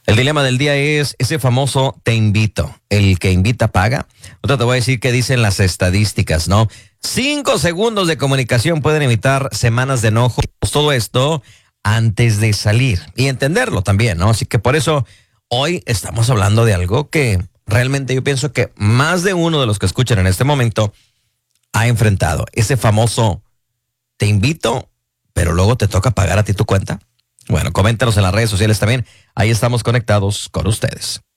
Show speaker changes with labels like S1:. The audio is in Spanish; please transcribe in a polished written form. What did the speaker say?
S1: El dilema del día es ese famoso te invito. El que invita paga. Otra te voy a decir qué dicen las estadísticas, ¿no? 5 segundos de comunicación pueden evitar semanas de enojo. Todo esto antes de salir. Y entenderlo también, ¿no? Así que por eso hoy estamos hablando de algo que realmente yo pienso que más de uno de los que escuchan en este momento ha enfrentado. Ese famoso te invito, pero luego te toca pagar a ti tu cuenta. Bueno, coméntanos en las redes sociales también. Ahí estamos conectados con ustedes.